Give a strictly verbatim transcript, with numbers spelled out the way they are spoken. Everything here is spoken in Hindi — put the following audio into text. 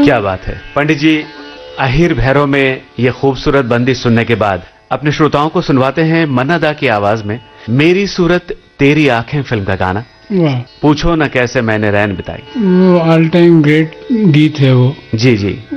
क्या बात है पंडित जी। अहिर भैरव में ये खूबसूरत बंदी सुनने के बाद अपने श्रोताओं को सुनवाते हैं मन्ना दा की आवाज में मेरी सूरत तेरी आंखें फिल्म का गाना। वाह, पूछो न कैसे मैंने रैन बिताई। वो ऑल टाइम ग्रेट गीत है वो। जी जी।